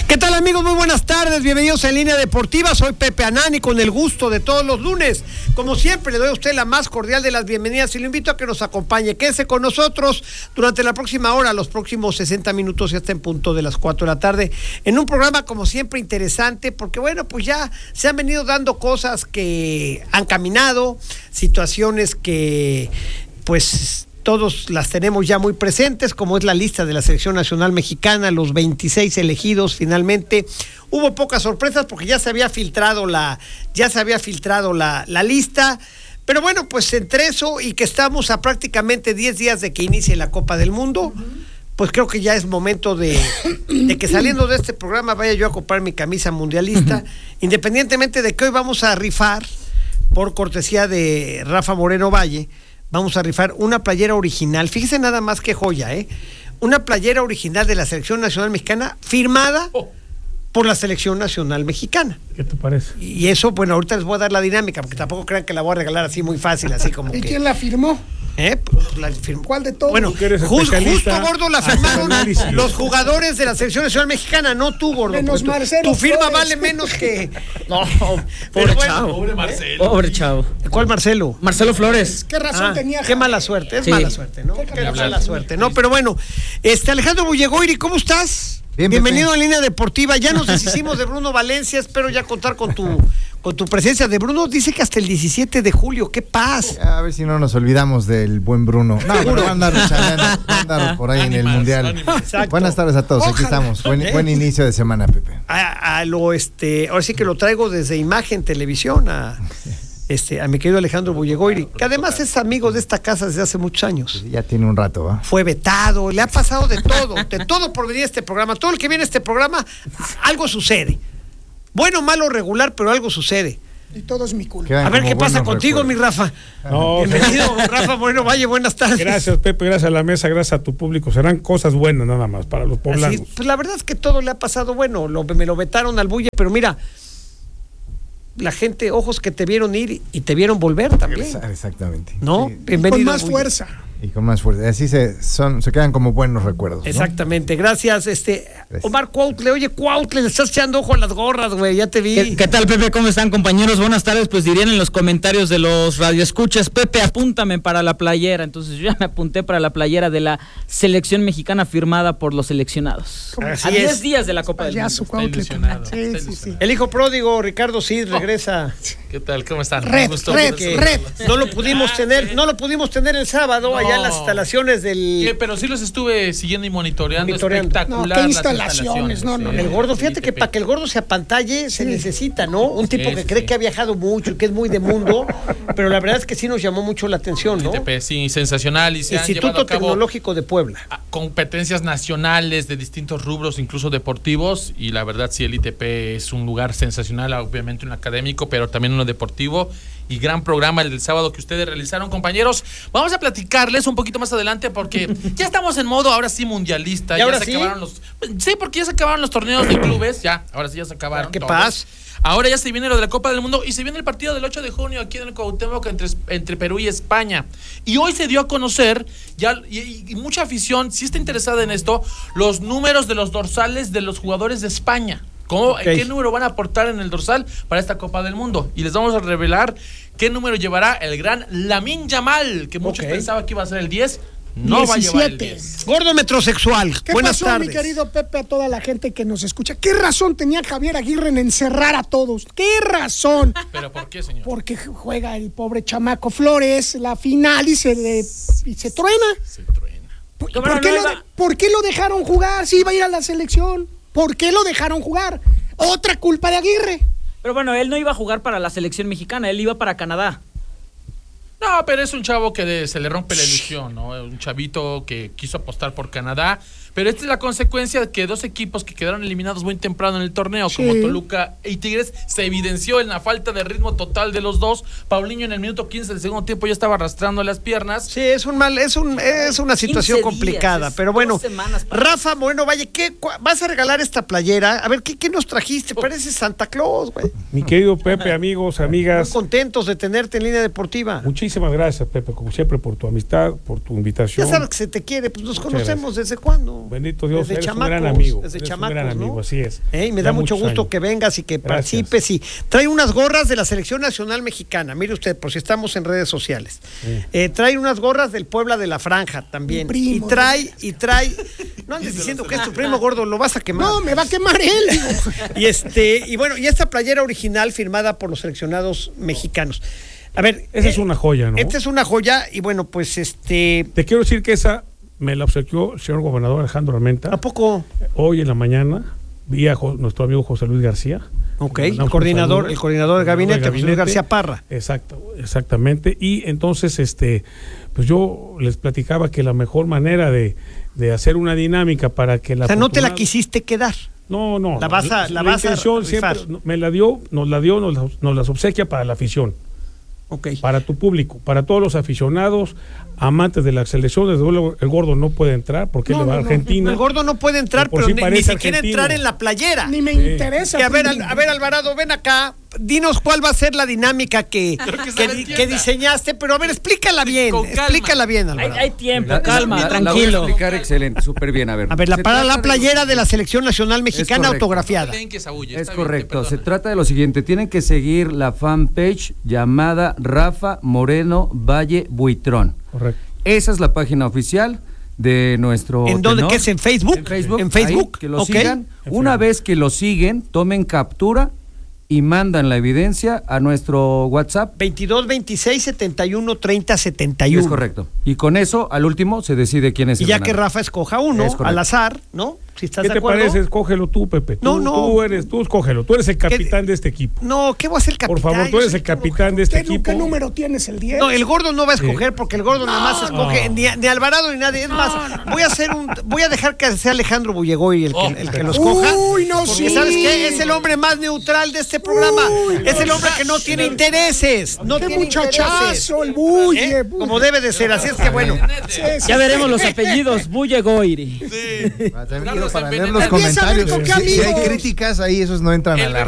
¿Qué tal, amigos? Muy buenas tardes, bienvenidos a Línea Deportiva. Soy Pepe Anani, con el gusto de todos los lunes. Como siempre, le doy a usted la más cordial de las bienvenidas y lo invito a que nos acompañe. Quédese con nosotros durante la próxima hora, los próximos 60 minutos y hasta en punto de las 4 de la tarde, en un programa como siempre interesante, porque bueno, pues ya se han venido dando cosas que han caminado, situaciones que pues todos las tenemos ya muy presentes, como es la lista de la Selección Nacional Mexicana, los 26 elegidos finalmente. Hubo pocas sorpresas porque ya se había filtrado la lista, pero bueno, pues entre eso y que estamos a prácticamente 10 días de que inicie la Copa del Mundo, pues creo que ya es momento de que saliendo de este programa vaya yo a comprar mi camisa mundialista, independientemente de que hoy vamos a rifar, por cortesía de Rafa Moreno Valle, vamos a rifar una playera original. Fíjese nada más qué joya, una playera original de la Selección Nacional Mexicana firmada por la Selección Nacional Mexicana. ¿Qué te parece? Y eso, bueno, ahorita les voy a dar la dinámica, porque tampoco crean que la voy a regalar así muy fácil, así como ¿Y quién la firmó? Pues la firmó. ¿Cuál de todos? Bueno, justo, Gordo, la firmaron los jugadores de la Selección Nacional Mexicana, no tú, Gordo. Menos Marcelo tu firma Flores. vale menos que... No, Pero pobre bueno, chavo. Pobre Marcelo. Pobre chavo. ¿Cuál Marcelo? Marcelo Flores. ¿Qué razón tenía? Qué mala suerte, es Sí. mala suerte, ¿no? Qué mala suerte, ¿no? Pero bueno, Alejandro Bullegoiri, ¿cómo estás? Bien, Bienvenido Pepe. a Línea Deportiva. Ya nos deshicimos de Bruno Valencia, espero ya contar con tu presencia. De Bruno dice que hasta el 17 de julio, qué paz. A ver si no nos olvidamos del buen Bruno. No, pero va a andar chaleando, va a andar por ahí en el Mundial. Exacto. Buenas tardes a todos, aquí Ojalá. estamos. Buen inicio de semana, Pepe. Ahora sí que lo traigo desde Imagen Televisión a mi querido Alejandro Bullegoiri, que además es amigo de esta casa desde hace muchos años. Ya tiene un rato, ¿va? Fue vetado, le ha pasado de todo por venir a este programa. Todo el que viene a este programa, algo sucede. Bueno, malo, regular, pero algo sucede. Y todo es mi culpa. Quedan A ver como qué pasa buenos contigo, mi recuerdos. Rafa. No, Bienvenido, Rafa Moreno Valle, buenas tardes. gracias, Pepe, gracias a la mesa, gracias a tu público. Serán cosas buenas nada más para los poblanos. Así, pues la verdad es que todo le ha pasado bueno. Me lo vetaron al Bulle, pero mira, la gente, ojos que te vieron ir y te vieron volver también. Exactamente. ¿No? Sí, Bienvenido. Con más Bulle. fuerza. y con más fuerza. Así se quedan como buenos recuerdos, ¿no? Exactamente, gracias. Omar Cuautle, oye, Cuautle, le estás echando ojo a las gorras, güey, ya te vi. ¿Qué tal, Pepe? ¿Cómo están, compañeros? Buenas tardes. Pues dirían en los comentarios de los radioescuchas, Pepe, apúntame para la playera. Entonces yo ya me apunté para la playera de la selección mexicana firmada por los seleccionados. Así a es. 10 días de la Copa del Payaso, Mundo. Cuautle. ilusionado, Sí, está sí, sí. ilusionado. El hijo pródigo, Ricardo Cid, regresa. ¿Qué tal? ¿Cómo están? Red, Un gusto. red, Que red. no lo pudimos tener el sábado allá en las instalaciones del... Pero sí los estuve siguiendo y monitoreando. Monitoreando. Espectacular. No, qué las instalaciones, no, no, sí. El gordo, fíjate que para que el gordo se apantalle se necesita, ¿no? Un tipo Sí, que sí, cree sí. que ha viajado mucho y que es muy de mundo, pero la verdad es que sí nos llamó mucho la atención, ¿no? ITP, sí, sensacional. Y se han llevado Instituto a cabo Tecnológico de Puebla. competencias nacionales de distintos rubros, incluso deportivos. Y la verdad, sí, el ITP es un lugar sensacional, obviamente un académico, pero también uno deportivo. Y gran programa el del sábado que ustedes realizaron, compañeros. Vamos a platicarles un poquito más adelante porque ya estamos en modo ahora sí mundialista. ¿Y ya ahora se sí? acabaron sí, porque ya se acabaron los torneos de clubes. Ahora sí ya se acabaron. ¿Qué todos. paz? Ahora ya se viene lo de la Copa del Mundo y se viene el partido del 8 de junio aquí en el Cuauhtémoc entre Perú y España. Y hoy se dio a conocer, ya y mucha afición sí está interesada en esto, los números de los dorsales de los jugadores de España. ¿Qué número van a aportar en el dorsal para esta Copa del Mundo? Y les vamos a revelar qué número llevará el gran Lamine Yamal, que muchos pensaban que iba a ser el 10. No 17. va a llevar el 10. Gordo metrosexual, ¿Qué buenas pasó, tardes. mi querido Pepe, a toda la gente que nos escucha? ¿Qué razón tenía Javier Aguirre en encerrar a todos? ¿Qué razón? ¿Pero por qué, señor? Porque juega el pobre chamaco Flores la final y se truena. Se truena. ¿Por qué lo dejaron jugar? Si iba a ir a la selección. ¿Por qué lo dejaron jugar? Otra culpa de Aguirre. Pero bueno, él no iba a jugar para la selección mexicana, él iba para Canadá. No, pero es un chavo que se le rompe la ilusión, ¿no? Un chavito que quiso apostar por Canadá. Pero esta es la consecuencia de que dos equipos que quedaron eliminados muy temprano en el torneo, como Toluca y Tigres, se evidenció en la falta de ritmo total de los dos. Paulinho en el minuto 15 del segundo tiempo ya estaba arrastrando las piernas. Sí, es una situación 15 complicada, días, pero bueno. 2 semanas para... Rafa Moreno Valle, ¿vas a regalar esta playera? A ver, ¿qué nos trajiste? Parece Santa Claus, güey. Mi querido Pepe, amigos, amigas, Muy contentos de tenerte en Línea Deportiva. muchísimas gracias, Pepe, como siempre, por tu amistad, por tu invitación. Ya sabes que se te quiere, pues nos Muchas conocemos desde cuándo. Bendito Dios, Desde eres chamacos, un gran amigo. desde Eres chamacos, un gran amigo, ¿no? así es. Me Ya da mucho muchos gusto años. que vengas y que Gracias. participes. Y trae unas gorras de la Selección Nacional Mexicana. Mire usted, por si estamos en redes sociales. Trae unas gorras del Puebla de la Franja también. Mi primo. Y trae. No andes diciendo que es tu primo gordo, lo vas a quemar. No, me va a quemar él. Y bueno, y esta playera original firmada por los seleccionados mexicanos. A ver, Esa es una joya, ¿no? esta es una joya y bueno, pues Te quiero decir que esa me la obsequió el señor gobernador Alejandro Armenta. ¿a poco? Hoy en la mañana vi a nuestro amigo José Luis García. Ok, Le el mandamos coordinador un del saludo. gabinete, José Luis García Parra. Exactamente. Y entonces, pues yo les platicaba que la mejor manera de hacer una dinámica para que la O sea, no te la afortunada- quisiste quedar. No. La vas a intención rifar. siempre nos las obsequia para la afición, Ok. para tu público, para todos los aficionados, amantes de la selección. Desde luego el gordo no puede entrar porque él le va a Argentina. El gordo no puede entrar, Por pero sí ni parece siquiera argentino. entrar en la playera. Ni me interesa. Que a ver, Alvarado, ven acá. Dinos cuál va a ser la dinámica que diseñaste, pero a ver, explícala bien. Con calma. Explícala bien, Alvarado. Hay tiempo, La calma, voy a tranquilo. explicar excelente, súper bien. A ver, A ver, se para trata la de playera los- de la Selección Nacional Mexicana correcto. autografiada. Leen que se aúlle, Es está bien, correcto, te se perdono. trata de lo siguiente, tienen que seguir la fanpage llamada Rafa Moreno Valle Buitrón. Correcto. Esa es la página oficial de nuestro ¿En dónde? tenor. ¿Qué es? ¿En Facebook? En Facebook. ¿En Facebook? Ahí, que lo Ok. sigan. Una vez que lo siguen, tomen captura y mandan la evidencia a nuestro WhatsApp. 22 26 71 30 71. Es correcto. Y con eso, al último, se decide quién es Y el ya ganador. que Rafa escoja uno, Es correcto. al azar, ¿no? Si estás ¿Qué de te acuerdo. parece? Escógelo tú, Pepe. No, no. Tú escógelo. Tú eres el capitán de este equipo. No, ¿qué voy a hacer, capitán? Por favor, tú Yo eres soy el capitán de este equipo. ¿Qué número tienes? ¿El 10? No, el gordo no va a escoger porque el gordo nada más escoge ni Alvarado ni nadie. Es más, voy a dejar que sea Alejandro Bullegoy el que lo escoja. Uy, no, Porque sí. ¿sabes qué? Es el hombre más neutral de este programa. Es el hombre que no tiene intereses. No ¡Qué tiene intereses. muchachazo! El bulle. Como debe de ser. Así es que bueno. Ya veremos los apellidos. Bulle Goiri. También Carlos para leer envenenado. los Empieza a ver comentarios. con qué Si hay amigos. críticas ahí, esos no entran a la